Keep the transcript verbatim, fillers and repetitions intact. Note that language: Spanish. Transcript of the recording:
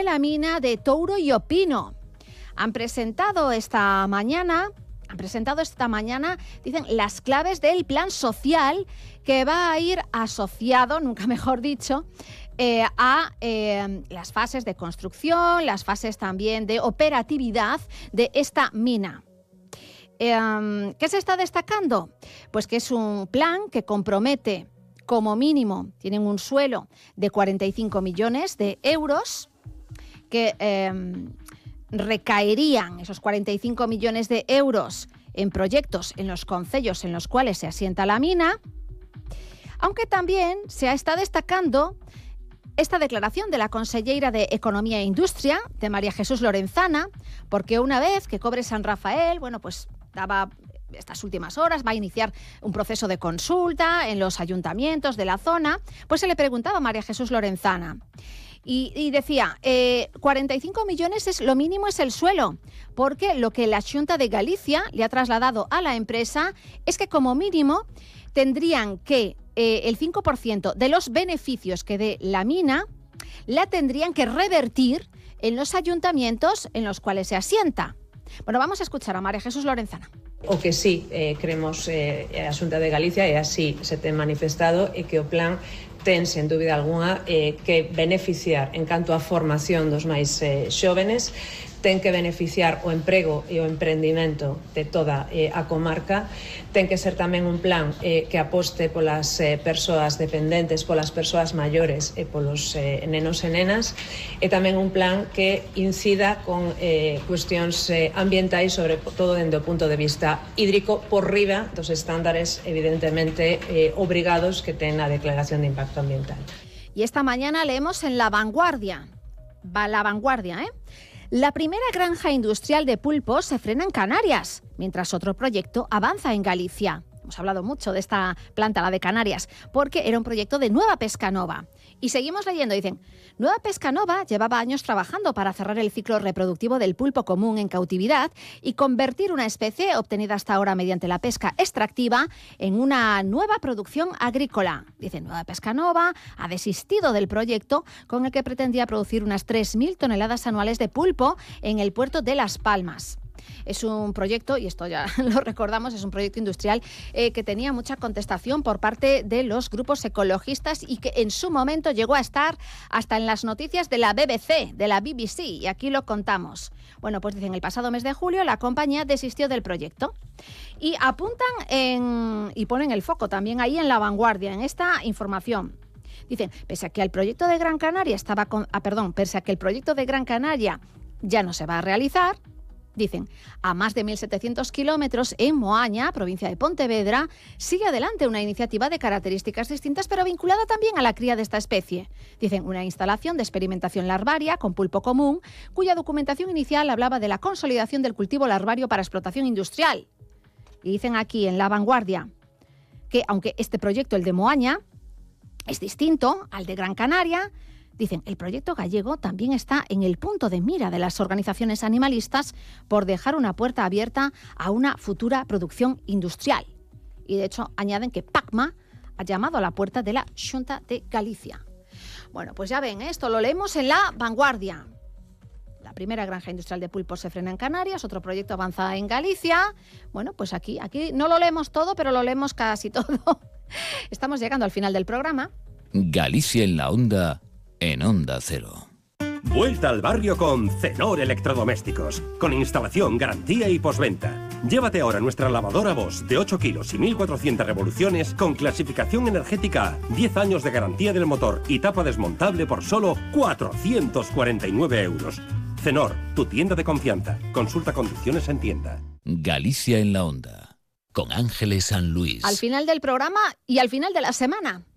la mina de Touro y Opino. Han presentado esta mañana, han presentado esta mañana, dicen, las claves del plan social que va a ir asociado, nunca mejor dicho, eh, a eh, las fases de construcción, las fases también de operatividad de esta mina. Eh, ¿Qué se está destacando? Pues que es un plan que compromete, como mínimo, tienen un suelo de cuarenta y cinco millones de euros, que eh, recaerían esos cuarenta y cinco millones de euros en proyectos en los concellos en los cuales se asienta la mina, aunque también se está destacando esta declaración de la conselleira de Economía e Industria, de María Jesús Lorenzana, porque una vez que cobre San Rafael, bueno, pues daba estas últimas horas, va a iniciar un proceso de consulta en los ayuntamientos de la zona, pues se le preguntaba a María Jesús Lorenzana. Y, y decía, eh, cuarenta y cinco millones es lo mínimo, es el suelo, porque lo que la Xunta de Galicia le ha trasladado a la empresa es que como mínimo tendrían que eh, el cinco por ciento de los beneficios que dé la mina la tendrían que revertir en los ayuntamientos en los cuales se asienta. Bueno, vamos a escuchar a María Jesús Lorenzana. O que sí, eh, creemos eh, a Xunta de Galicia e así se ten manifestado e que o plan ten, sen dúbida algunha, eh, que beneficiar en canto á formación dos máis eh, xóvenes, ten que beneficiar o emprego e o emprendimento de toda eh, a comarca, ten que ser tamén un plan eh, que aposte polas eh, persoas dependentes, polas persoas maiores e polos eh, nenos e nenas, e tamén un plan que incida con eh, cuestións eh, ambientais, sobre todo dende o punto de vista hídrico, por riba dos estándares evidentemente eh, obrigados que ten a Declaración de Impacto Ambiental. Y esta mañana leemos en La Vanguardia, va La Vanguardia, ¿eh? La primera granja industrial de pulpos se frena en Canarias, mientras otro proyecto avanza en Galicia. Hemos hablado mucho de esta planta, la de Canarias, porque era un proyecto de Nueva Pescanova. Y seguimos leyendo, dicen, Nueva Pescanova llevaba años trabajando para cerrar el ciclo reproductivo del pulpo común en cautividad y convertir una especie obtenida hasta ahora mediante la pesca extractiva en una nueva producción agrícola. Dicen, Nueva Pescanova ha desistido del proyecto con el que pretendía producir unas tres mil toneladas anuales de pulpo en el puerto de Las Palmas. Es un proyecto, y esto ya lo recordamos, es un proyecto industrial eh, que tenía mucha contestación por parte de los grupos ecologistas y que en su momento llegó a estar hasta en las noticias de la B B C, de la B B C, y aquí lo contamos. Bueno, pues dicen, el pasado mes de julio la compañía desistió del proyecto y apuntan en, y ponen el foco también ahí en La Vanguardia, en esta información. Dicen, pese a que el proyecto de Gran Canaria estaba con, ah, perdón, pese a que el proyecto de Gran Canaria ya no se va a realizar, dicen, a más de mil setecientos kilómetros en Moaña, provincia de Pontevedra, sigue adelante una iniciativa de características distintas, pero vinculada también a la cría de esta especie. Dicen, una instalación de experimentación larvaria con pulpo común, cuya documentación inicial hablaba de la consolidación del cultivo larvario para explotación industrial. Y dicen aquí, en La Vanguardia, que aunque este proyecto, el de Moaña, es distinto al de Gran Canaria, dicen, el proyecto gallego también está en el punto de mira de las organizaciones animalistas por dejar una puerta abierta a una futura producción industrial. Y de hecho añaden que PACMA ha llamado a la puerta de la Xunta de Galicia. Bueno, pues ya ven, esto lo leemos en La Vanguardia. La primera granja industrial de pulpos se frena en Canarias, otro proyecto avanza en Galicia. Bueno, pues aquí, aquí no lo leemos todo, pero lo leemos casi todo. Estamos llegando al final del programa. Galicia en la Onda, en Onda Cero. Vuelta al barrio con Cenor Electrodomésticos, con instalación, garantía y postventa. Llévate ahora nuestra lavadora Bosch de ocho kilos y mil cuatrocientas revoluciones con clasificación energética A, diez años de garantía del motor y tapa desmontable por solo cuatrocientos cuarenta y nueve euros. Cenor, tu tienda de confianza. Consulta condiciones en tienda. Galicia en la Onda, con Ángeles San Luis. Al final del programa y al final de la semana.